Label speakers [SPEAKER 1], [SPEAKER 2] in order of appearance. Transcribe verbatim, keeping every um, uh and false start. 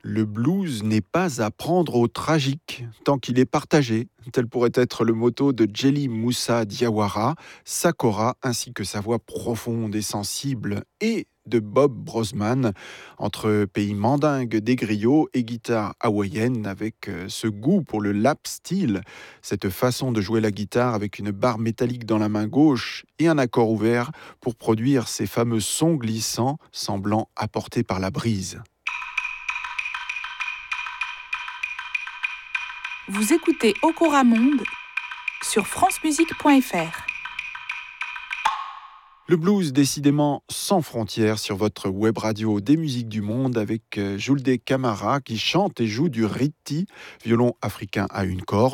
[SPEAKER 1] Le blues n'est pas à prendre au tragique, tant qu'il est partagé. Tel pourrait être le motto de Jelly Moussa Diawara, Sakora, ainsi que sa voix profonde et sensible, et de Bob Brosman, entre pays mandingue des griots et guitare hawaïenne, avec euh, ce goût pour le lap steel, cette façon de jouer la guitare avec une barre métallique dans la main gauche et un accord ouvert pour produire ces fameux sons glissants semblant apportés par la brise.
[SPEAKER 2] Vous écoutez Okora Monde sur francemusique point f r.
[SPEAKER 1] Le blues, décidément sans frontières, sur votre web radio des musiques du monde, avec euh, Julde Camara qui chante et joue du riti, violon africain à une corde.